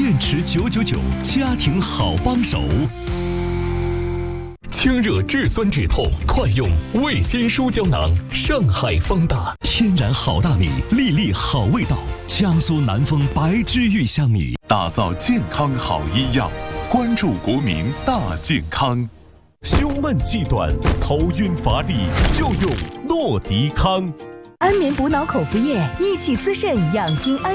电池999，家庭好帮手。 清热治酸止痛，快用味仙舒胶囊。上海方大， 天然好大米，粒粒好味道。江苏南丰白之玉香米， 打造健康好医药，关注国民大健康。 胸闷气短、头晕乏力，就用诺迪康。 安眠补脑口服液，益气滋肾，养心安。